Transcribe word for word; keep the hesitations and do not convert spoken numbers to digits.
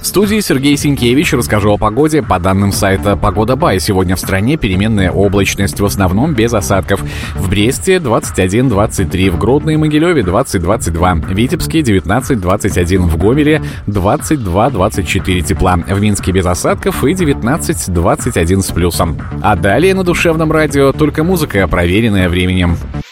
В студии Сергей Синкевич. Расскажу о погоде. По данным сайта Погода.бай, сегодня в стране переменная облачность, в основном без осадков. В Бресте двадцать один двадцать три, в Гродно и Могилеве двадцать двадцать два, в Витебске девятнадцать двадцать один, в Гомеле двадцать два двадцать четыре тепла, в Минске без осадков и девятнадцать двадцать один с плюсом. А далее на душевном радио только музыка, проверенная временем.